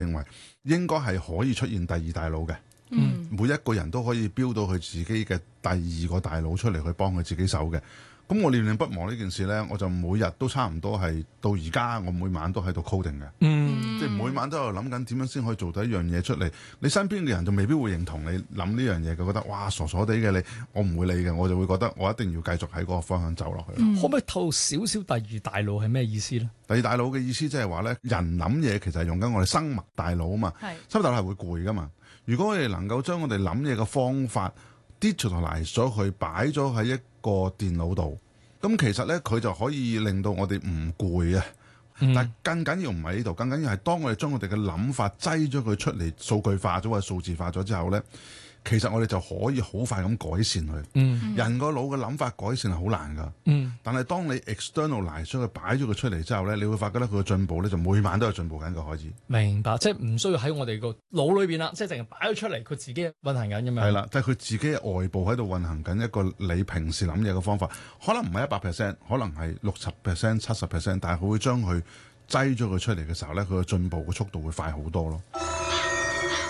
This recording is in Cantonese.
認為應該係可以出現第二大腦嘅。每一個人都可以標到佢自己嘅第二個大腦出嚟去幫佢自己手嘅。咁我念念不忘呢件事呢，我就每日都差唔多係到而家，我每晚都喺度 coding 嘅。即係每晚都喺度諗緊點樣先可以做到一樣嘢出嚟。你身邊嘅人就未必會認同你諗呢樣嘢，佢覺得哇傻傻地嘅你，我唔會理嘅，我就會覺得我一定要繼續喺嗰個方向走落去。 可唔可以透露少少第二大腦係咩意思呢？ 第二大腦嘅意思即係話呢，人諗嘢其實係用緊我哋生物大腦啊嘛，生物大腦係會攰噶嘛。如果我哋能夠將我哋諗嘢嘅方法 digitalize 咗佢，擺咗喺一個電腦度，咁其實咧佢就可以令到我哋唔攰啊。但係更緊要唔係呢度，更緊要係當我哋將我哋嘅諗法擠咗佢出嚟，數據化咗或者數字化咗之後咧，其實我哋就可以好快咁改善佢。人個腦嘅諗法改善係好難噶。但係當你 externalize 咗佢，擺咗佢出嚟之後咧，你會發覺咧佢嘅進步咧就每晚都有進步緊嘅，可以。 明白，即係唔需要喺我哋個腦裏邊啦，即係淨係擺咗出嚟，佢自己運行緊咁樣。 係啦，即係佢自己外部喺度運行緊一個你平時諗嘢嘅方法，可能唔係100%，可能係60%、70%，但係佢會將佢擠咗佢出嚟嘅時候咧，佢嘅進步嘅速度會快好多咯。